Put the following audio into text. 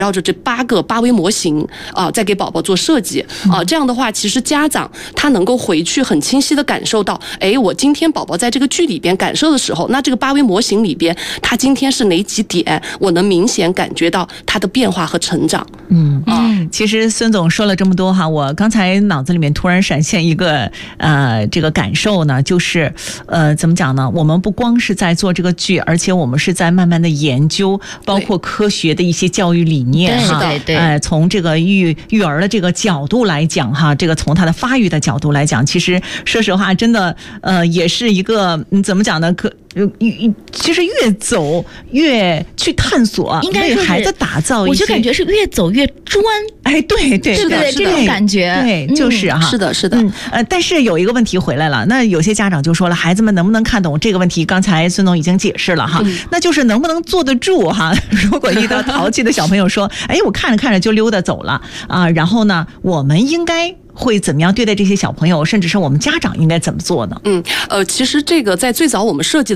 绕着这8维模型在给宝宝做设计这样的话，其实家长他能够回去很清晰的感受到，我今天宝宝在这个剧里边感受的时候，那这个8维模型里边，他今天是哪几点，我能明显感觉到他的变化和成长。 其实孙总说了这么多哈，我刚才脑子里面突然闪现一个这个感受呢，就是怎么讲呢？我们不光是在做这个剧，而且我们是在慢慢的研究，包括科学的一些教育理念哈。 对， 从这个育儿的这个角度来讲哈，这个从他的发育的角度来讲，其实说实话，真的也是一个怎么讲呢？其实越走越去探索， 应该为孩子打造一些， 我就感觉是越走越专。 对， 是的，这种感觉， 对，就是哈， 是的。 但是有一个问题回来了，那有些家长就说了，孩子们能不能看懂这个问题？刚才孙总已经解释了哈，那就是能不能坐得住哈？如果遇到淘气的小朋友说，我看着看着就溜达走了然后呢，我们应该会怎么样对待这些小朋友，甚至是我们家长应该怎么做呢？ 其实这个在最早我们设计